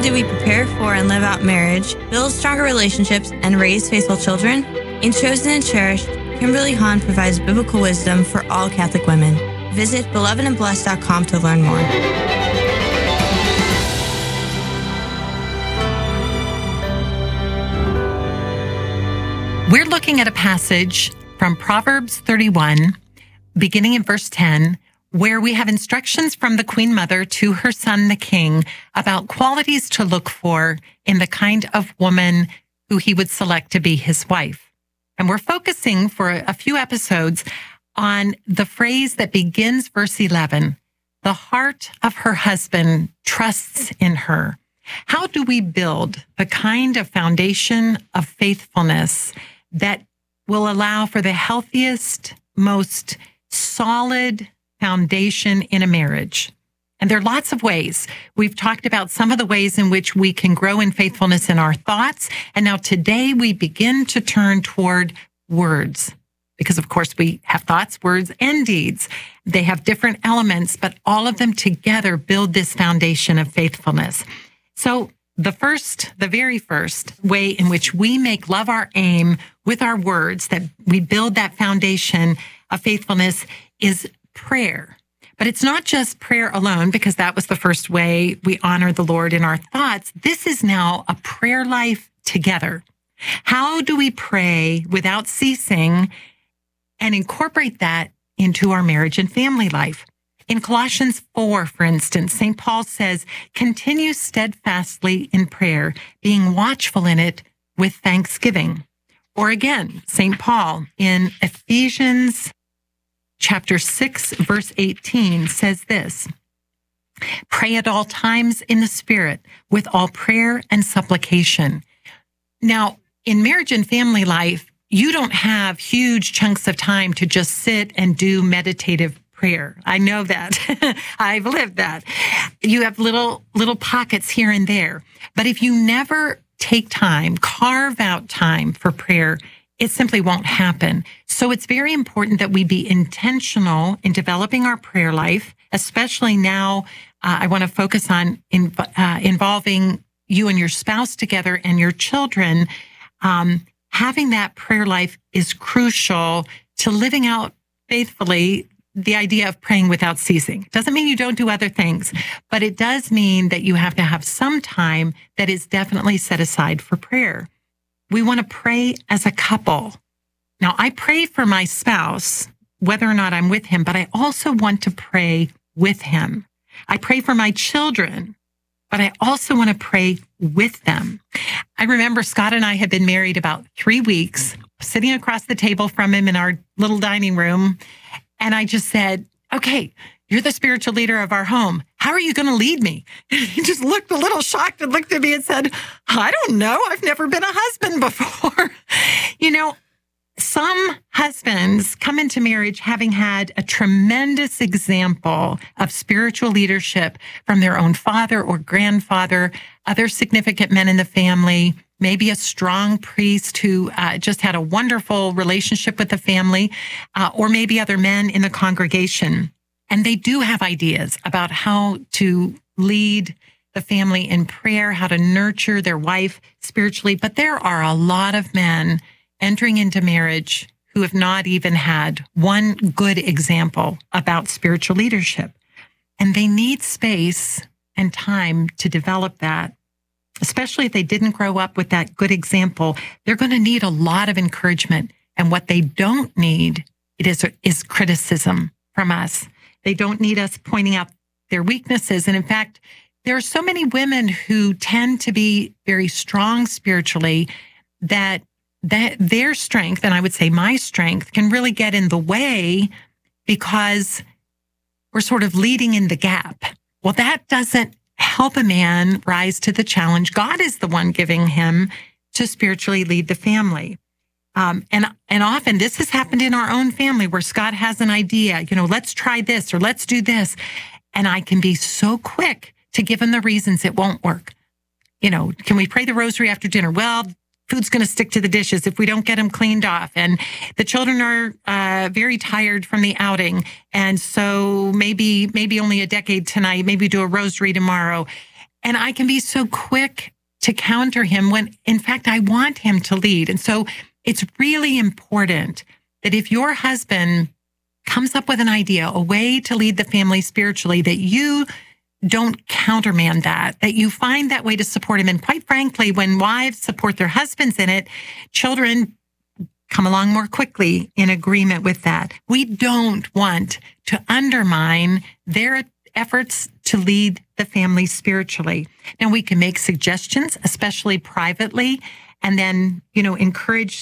do we prepare for and live out marriage, build stronger relationships, and raise faithful children? In Chosen and Cherished, Kimberly Hahn provides biblical wisdom for all Catholic women. Visit belovedandblessed.com to learn more. We're looking at a passage from Proverbs 31, beginning in verse 10, where we have instructions from the Queen Mother to her son, the king, about qualities to look for in the kind of woman who he would select to be his wife. And we're focusing for a few episodes on the phrase that begins verse 11, the heart of her husband trusts in her. How do we build the kind of foundation of faithfulness that will allow for the healthiest, most solid foundation in a marriage? And there are lots of ways. We've talked about some of the ways in which we can grow in faithfulness in our thoughts. And now today we begin to turn toward words. Because of course we have thoughts, words, and deeds. They have different elements, but all of them together build this foundation of faithfulness. So the very first way in which we make love our aim with our words, that we build that foundation of faithfulness, is prayer. But it's not just prayer alone, because that was the first way we honor the Lord in our thoughts. This is now a prayer life together. How do we pray without ceasing and incorporate that into our marriage and family life? In Colossians 4, for instance, St. Paul says, continue steadfastly in prayer, being watchful in it with thanksgiving. Or again, St. Paul in Ephesians chapter 6, verse 18 says this, pray at all times in the Spirit with all prayer and supplication. Now, in marriage and family life, you don't have huge chunks of time to just sit and do meditative prayer. I know that. I've lived that. You have little pockets here and there. But if you never take time, carve out time for prayer, it simply won't happen. So it's very important that we be intentional in developing our prayer life, especially now. I want to focus on involving you and your spouse together and your children. Having that prayer life is crucial to living out faithfully the idea of praying without ceasing. It doesn't mean you don't do other things, but it does mean that you have to have some time that is definitely set aside for prayer. We want to pray as a couple. Now, I pray for my spouse, whether or not I'm with him, but I also want to pray with him. I pray for my children, but I also want to pray with them. I remember Scott and I had been married about 3 weeks, sitting across the table from him in our little dining room. And I just said, okay, you're the spiritual leader of our home. How are you going to lead me? He just looked a little shocked and looked at me and said, I don't know. I've never been a husband before. You know, some husbands come into marriage having had a tremendous example of spiritual leadership from their own father or grandfather, other significant men in the family, maybe a strong priest who just had a wonderful relationship with the family, or maybe other men in the congregation. And they do have ideas about how to lead the family in prayer, how to nurture their wife spiritually. But there are a lot of men entering into marriage who have not even had one good example about spiritual leadership. And they need space and time to develop that. Especially if they didn't grow up with that good example, they're going to need a lot of encouragement. And what they don't need is criticism from us. They don't need us pointing out their weaknesses. And in fact, there are so many women who tend to be very strong spiritually that their strength, and I would say my strength, can really get in the way because we're sort of leading in the gap. Well, that doesn't help a man rise to the challenge. God is the one giving him to spiritually lead the family. And often this has happened in our own family where Scott has an idea, let's try this or let's do this. And I can be so quick to give him the reasons it won't work. Can we pray the rosary after dinner? Well, food's going to stick to the dishes if we don't get them cleaned off. And the children are very tired from the outing. And so maybe only a decade tonight, maybe do a rosary tomorrow. And I can be so quick to counter him when, in fact, I want him to lead. And so it's really important that if your husband comes up with an idea, a way to lead the family spiritually, that you don't countermand that you find that way to support him. And quite frankly, when wives support their husbands in it, children come along more quickly in agreement with that. We don't want to undermine their efforts to lead the family spiritually. Now, we can make suggestions, especially privately, and then, encourage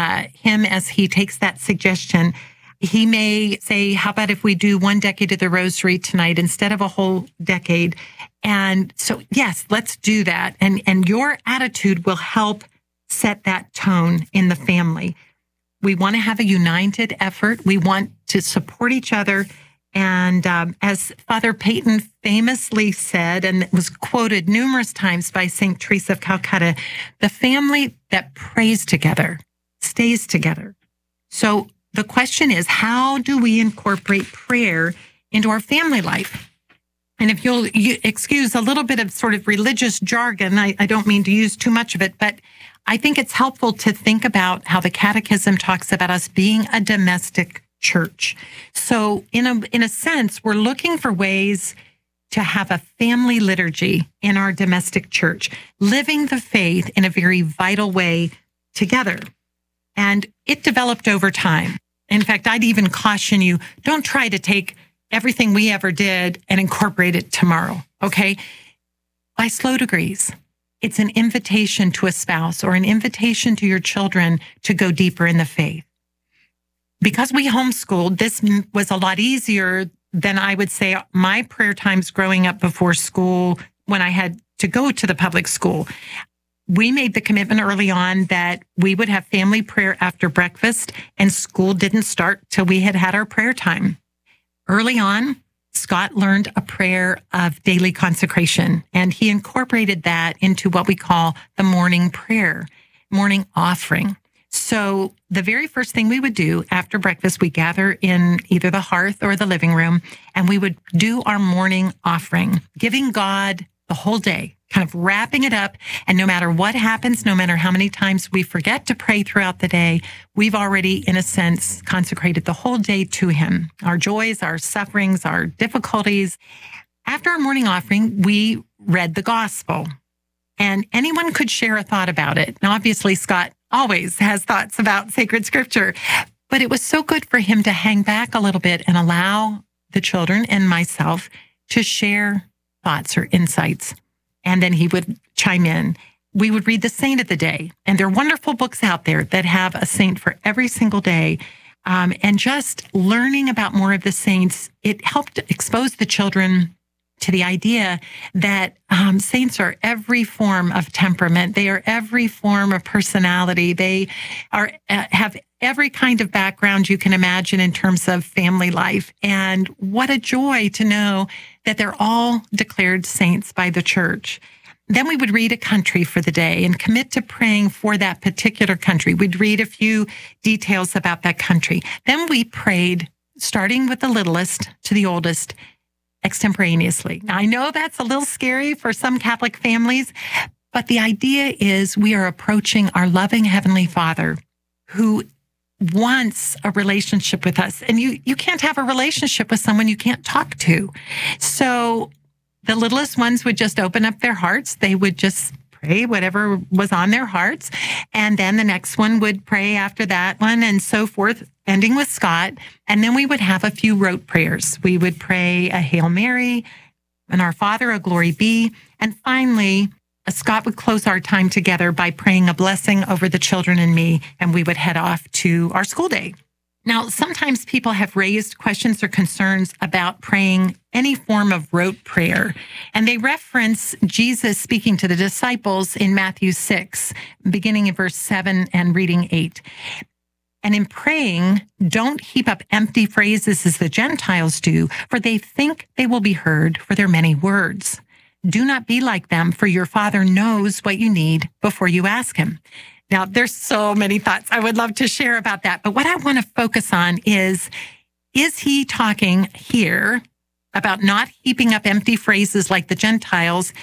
him as he takes that suggestion. He may say, how about if we do 1 decade of the rosary tonight instead of a whole decade? And so, yes, let's do that. And your attitude will help set that tone in the family. We want to have a united effort. We want to support each other. And as Father Peyton famously said, and it was quoted numerous times by St. Teresa of Calcutta, the family that prays together stays together. So the question is, how do we incorporate prayer into our family life? And if you'll excuse a little bit of sort of religious jargon, I don't mean to use too much of it, but I think it's helpful to think about how the Catechism talks about us being a domestic church. So in a sense, we're looking for ways to have a family liturgy in our domestic church, living the faith in a very vital way together. And it developed over time. In fact, I'd even caution you, don't try to take everything we ever did and incorporate it tomorrow, okay? By slow degrees. It's an invitation to a spouse or an invitation to your children to go deeper in the faith. Because we homeschooled, this was a lot easier than I would say my prayer times growing up before school when I had to go to the public school. We made the commitment early on that we would have family prayer after breakfast, and school didn't start till we had our prayer time. Early on, Scott learned a prayer of daily consecration, and he incorporated that into what we call the morning prayer, morning offering. So the very first thing we would do after breakfast, we gather in either the hearth or the living room, and we would do our morning offering, giving God the whole day, kind of wrapping it up. And no matter what happens, no matter how many times we forget to pray throughout the day, we've already, in a sense, consecrated the whole day to him, our joys, our sufferings, our difficulties. After our morning offering, we read the gospel, and anyone could share a thought about it. Now, obviously, Scott always has thoughts about sacred scripture, but it was so good for him to hang back a little bit and allow the children and myself to share thoughts or insights. And then he would chime in. We would read the saint of the day. And there are wonderful books out there that have a saint for every single day. And just learning about more of the saints, it helped expose the children to the idea that saints are every form of temperament. They are every form of personality. They are have every kind of background you can imagine in terms of family life. And what a joy to know that they're all declared saints by the church. Then we would read a country for the day and commit to praying for that particular country. We'd read a few details about that country. Then we prayed, starting with the littlest to the oldest, extemporaneously. Now, I know that's a little scary for some Catholic families, but the idea is we are approaching our loving Heavenly Father who wants a relationship with us. And you can't have a relationship with someone you can't talk to. So the littlest ones would just open up their hearts. They would just pray whatever was on their hearts. And then the next one would pray after that one and so forth, ending with Scott. And then we would have a few rote prayers. We would pray a Hail Mary, and Our Father, a Glory Be. And finally, Scott would close our time together by praying a blessing over the children and me, and we would head off to our school day. Now, sometimes people have raised questions or concerns about praying any form of rote prayer, and they reference Jesus speaking to the disciples in Matthew 6, beginning in verse 7 and reading 8. And in praying, don't heap up empty phrases as the Gentiles do, for they think they will be heard for their many words. Do not be like them, for your Father knows what you need before you ask him. Now, there's so many thoughts I would love to share about that, but what I want to focus on is he talking here about not heaping up empty phrases like the Gentiles?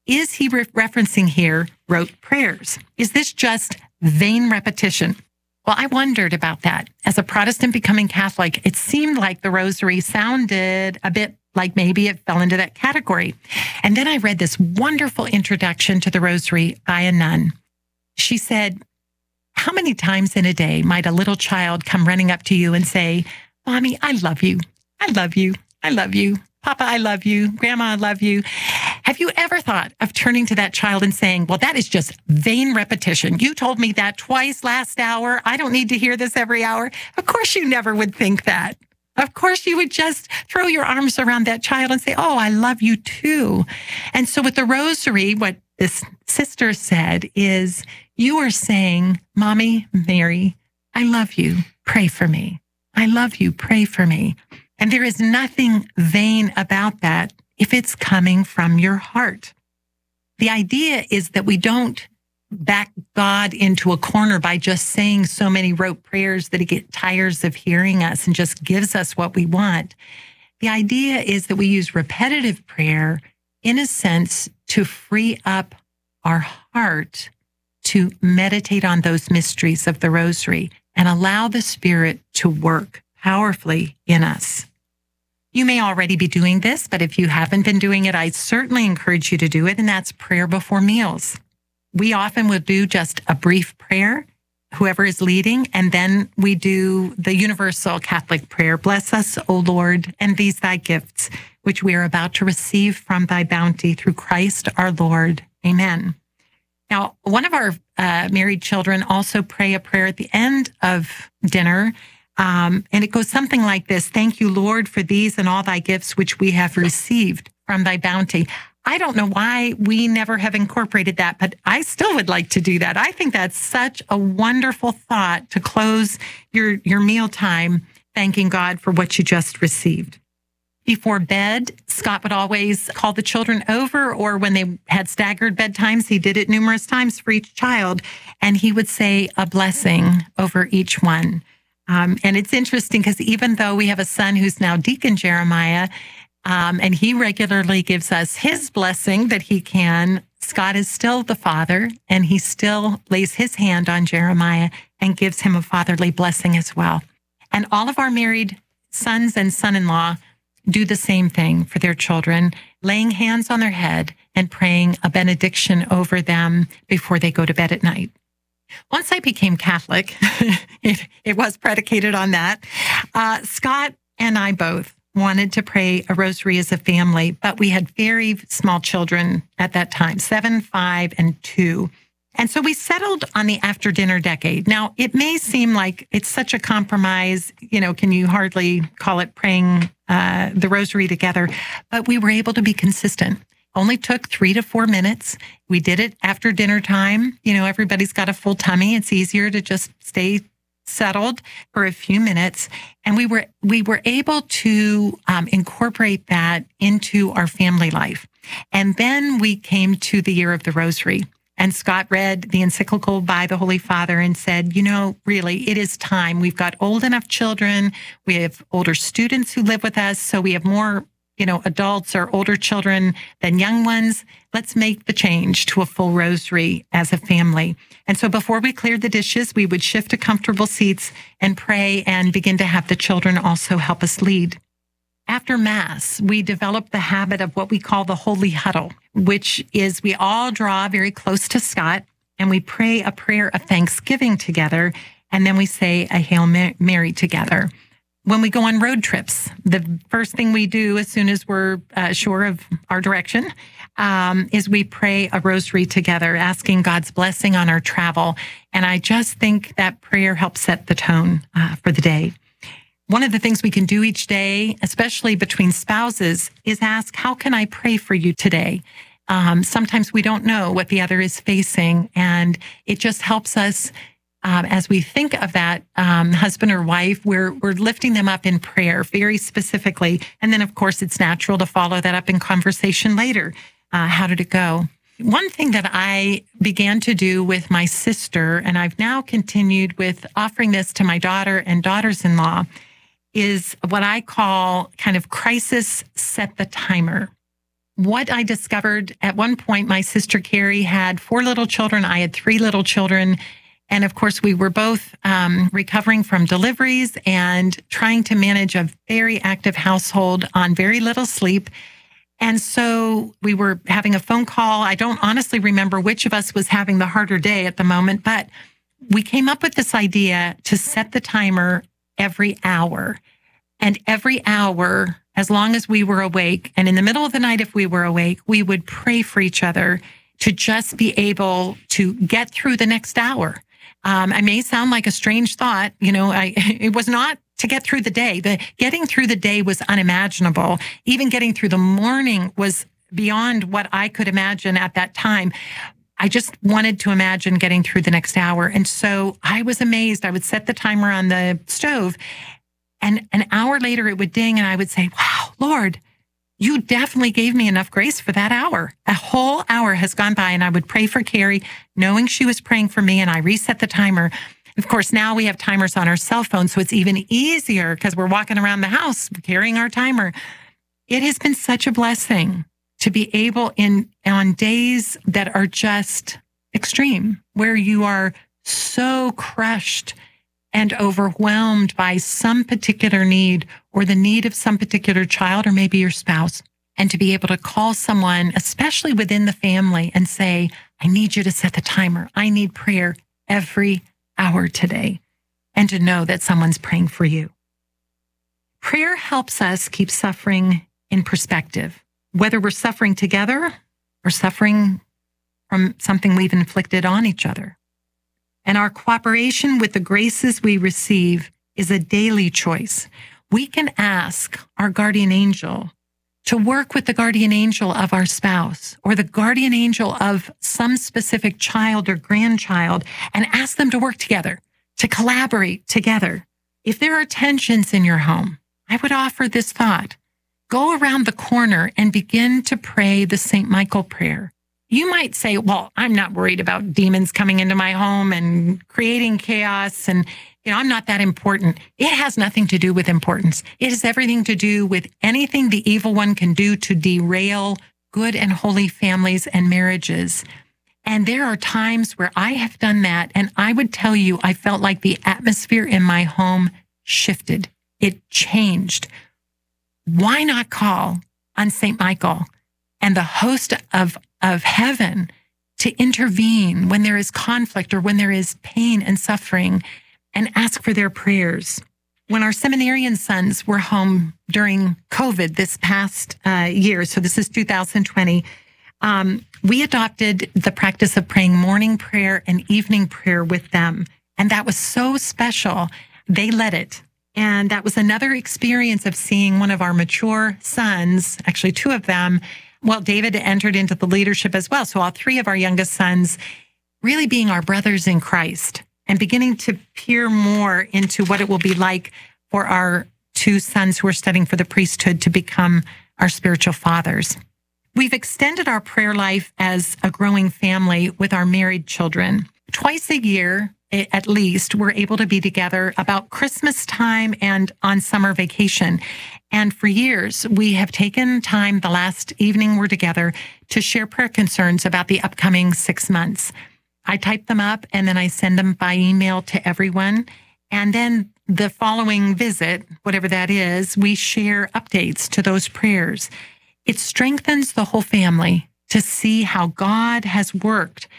Is he referencing here rote prayers? Is this just vain repetition? Well, I wondered about that. As a Protestant becoming Catholic, it seemed like the rosary sounded a bit like maybe it fell into that category. And then I read this wonderful introduction to the rosary by a nun. She said, how many times in a day might a little child come running up to you and say, Mommy, I love you. I love you. I love you. Papa, I love you. Grandma, I love you. Have you ever thought of turning to that child and saying, well, that is just vain repetition. You told me that twice last hour. I don't need to hear this every hour. Of course, you never would think that. Of course, you would just throw your arms around that child and say, oh, I love you too. And so with the rosary, what this sister said is, you are saying, Mommy, Mary, I love you. Pray for me. I love you. Pray for me. And there is nothing vain about that if it's coming from your heart. The idea is that we don't back God into a corner by just saying so many rote prayers that he tires of hearing us and just gives us what we want. The idea is that we use repetitive prayer in a sense to free up our heart to meditate on those mysteries of the rosary and allow the Spirit to work powerfully in us. You may already be doing this, but if you haven't been doing it, I certainly encourage you to do it, and that's prayer before meals. We often will do just a brief prayer, whoever is leading, and then we do the universal Catholic prayer, bless us, O Lord, and these thy gifts, which we are about to receive from thy bounty through Christ our Lord. Amen. Now, one of our married children also pray a prayer at the end of dinner, and it goes something like this: thank you, Lord, for these and all thy gifts which we have received from thy bounty. I don't know why we never have incorporated that, but I still would like to do that. I think that's such a wonderful thought to close your meal time, thanking God for what you just received. Before bed, Scott would always call the children over, or when they had staggered bedtimes, he did it numerous times for each child, and he would say a blessing over each one. And it's interesting because even though we have a son who's now Deacon Jeremiah, and he regularly gives us his blessing that he can, Scott is still the father, and he still lays his hand on Jeremiah and gives him a fatherly blessing as well. And all of our married sons and son-in-law do the same thing for their children, laying hands on their head and praying a benediction over them before they go to bed at night. Once I became Catholic, it was predicated on that. Scott and I both wanted to pray a rosary as a family, but we had very small children at that time, 7, 5, and 2. And so we settled on the after dinner decade. Now, it may seem like it's such a compromise, can you hardly call it praying the rosary together? But we were able to be consistent. Only took 3 to 4 minutes. We did it after dinner time. Everybody's got a full tummy. It's easier to just stay settled for a few minutes. And we were able to incorporate that into our family life. And then we came to the year of the rosary. And Scott read the encyclical by the Holy Father and said, really, it is time. We've got old enough children. We have older students who live with us. So we have more, adults or older children than young ones. Let's make the change to a full rosary as a family. And so before we cleared the dishes, we would shift to comfortable seats and pray and begin to have the children also help us lead. After Mass, we developed the habit of what we call the Holy Huddle, which is we all draw very close to Scott and we pray a prayer of thanksgiving together, and then we say a Hail Mary together. When we go on road trips, the first thing we do as soon as we're sure of our direction is we pray a rosary together, asking God's blessing on our travel. And I just think that prayer helps set the tone for the day. One of the things we can do each day, especially between spouses, is ask, how can I pray for you today? Sometimes we don't know what the other is facing, and it just helps us as we think of that husband or wife, we're lifting them up in prayer very specifically. And then, of course, it's natural to follow that up in conversation later. How did it go? One thing that I began to do with my sister, and I've now continued with offering this to my daughter and daughters-in-law, is what I call kind of crisis set the timer. what I discovered at one point, my sister Carrie had 4 little children. I had 3 little children. And of course, we were both recovering from deliveries and trying to manage a very active household on very little sleep. And so we were having a phone call. I don't honestly remember which of us was having the harder day at the moment, but we came up with this idea to set the timer every hour. And every hour, as long as we were awake, and in the middle of the night if we were awake, we would pray for each other to just be able to get through the next hour. I may sound like a strange thought. It was not to get through the day. Getting through the day was unimaginable. Even getting through the morning was beyond what I could imagine at that time. I just wanted to imagine getting through the next hour. And so I was amazed. I would set the timer on the stove, and an hour later it would ding, and I would say, wow, Lord, you definitely gave me enough grace for that hour. A whole hour has gone by, and I would pray for Carrie, knowing she was praying for me, and I reset the timer. Of course, now we have timers on our cell phone, so it's even easier because we're walking around the house carrying our timer. It has been such a blessing to be able on days that are just extreme, where you are so crushed and overwhelmed by some particular need or the need of some particular child or maybe your spouse, and to be able to call someone, especially within the family, and say, I need you to set the timer. I need prayer every hour today, and to know that someone's praying for you. Prayer helps us keep suffering in perspective, whether we're suffering together or suffering from something we've inflicted on each other. And our cooperation with the graces we receive is a daily choice. We can ask our guardian angel to work with the guardian angel of our spouse or the guardian angel of some specific child or grandchild and ask them to work together, to collaborate together. If there are tensions in your home, I would offer this thought. Go around the corner and begin to pray the St. Michael prayer. You might say, well, I'm not worried about demons coming into my home and creating chaos, and I'm not that important. It has nothing to do with importance. It has everything to do with anything the evil one can do to derail good and holy families and marriages. And there are times where I have done that, and I would tell you, I felt like the atmosphere in my home shifted. It changed. Why not call on St. Michael and the host of heaven to intervene when there is conflict or when there is pain and suffering, and ask for their prayers? When our seminarian sons were home during COVID this past year, so this is 2020, we adopted the practice of praying morning prayer and evening prayer with them. And that was so special. They led it. And that was another experience of seeing one of our mature sons, actually 2 of them. Well, David entered into the leadership as well. So all 3 of our youngest sons really being our brothers in Christ and beginning to peer more into what it will be like for our 2 sons who are studying for the priesthood to become our spiritual fathers. We've extended our prayer life as a growing family with our married children. Twice a year, at least, we're able to be together about Christmas time and on summer vacation. And for years, we have taken time the last evening we're together to share prayer concerns about the upcoming 6 months. I type them up and then I send them by email to everyone. And then the following visit, whatever that is, we share updates to those prayers. It strengthens the whole family to see how God has worked.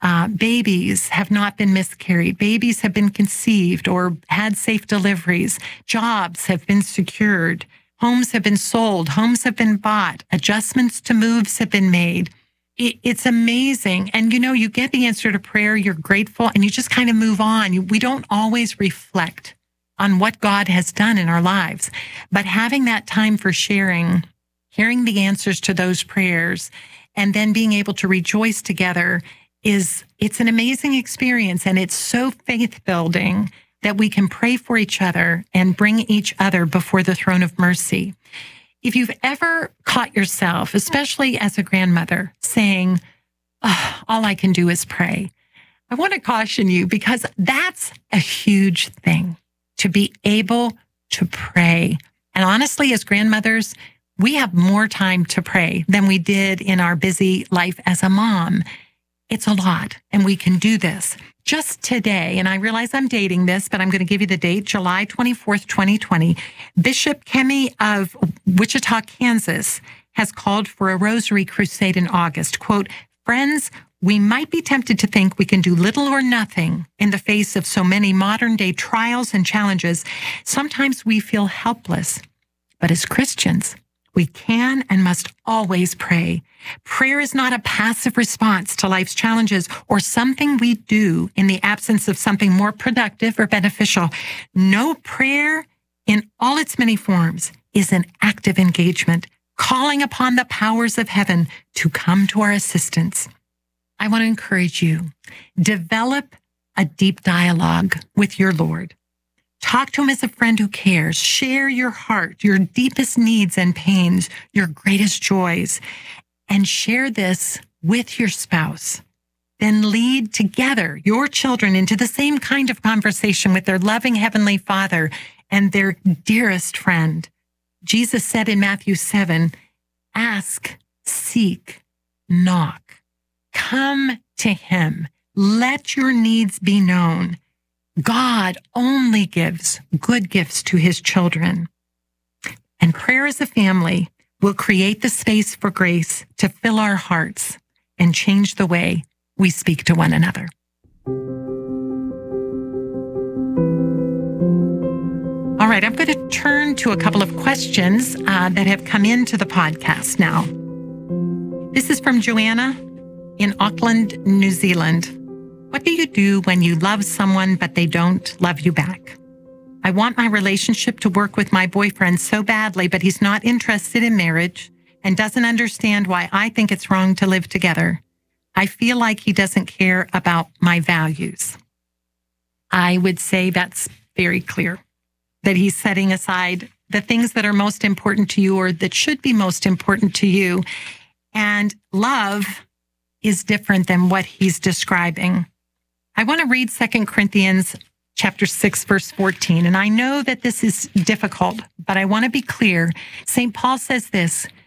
Babies have not been miscarried. Babies have been conceived or had safe deliveries. Jobs have been secured. Homes have been sold. Homes have been bought. Adjustments to moves have been made. It's amazing. And you get the answer to prayer, you're grateful, and you just kind of move on. We don't always reflect on what God has done in our lives. But having that time for sharing, hearing the answers to those prayers, and then being able to rejoice together it's an amazing experience. And it's so faith building that we can pray for each other and bring each other before the throne of mercy. If you've ever caught yourself, especially as a grandmother, saying, all I can do is pray, I want to caution you, because that's a huge thing, to be able to pray. And honestly, as grandmothers, we have more time to pray than we did in our busy life as a mom. It's a lot, and we can do this. Just today, and I realize I'm dating this, but I'm going to give you the date, July 24th, 2020, Bishop Kemi of Wichita, Kansas, has called for a rosary crusade in August. Quote, "Friends, we might be tempted to think we can do little or nothing in the face of so many modern-day trials and challenges. Sometimes we feel helpless, but as Christians, we can and must always pray. Prayer is not a passive response to life's challenges or something we do in the absence of something more productive or beneficial. No, prayer in all its many forms is an active engagement, calling upon the powers of heaven to come to our assistance." I want to encourage you, develop a deep dialogue with your Lord. Talk to him as a friend who cares. Share your heart, your deepest needs and pains, your greatest joys, and share this with your spouse. Then lead together your children into the same kind of conversation with their loving Heavenly Father and their dearest friend. Jesus said in Matthew 7, "Ask, seek, knock. Come to him. Let your needs be known." God only gives good gifts to his children. And prayer as a family will create the space for grace to fill our hearts and change the way we speak to one another. All right, I'm going to turn to a couple of questions that have come into the podcast now. This is from Joanna in Auckland, New Zealand. "What do you do when you love someone but they don't love you back? I want my relationship to work with my boyfriend so badly, but he's not interested in marriage and doesn't understand why I think it's wrong to live together. I feel like he doesn't care about my values." I would say that's very clear, that he's setting aside the things that are most important to you or that should be most important to you. And love is different than what he's describing. I want to read 2 Corinthians chapter 6, verse 14. And I know that this is difficult, but I want to be clear. St. Paul says this,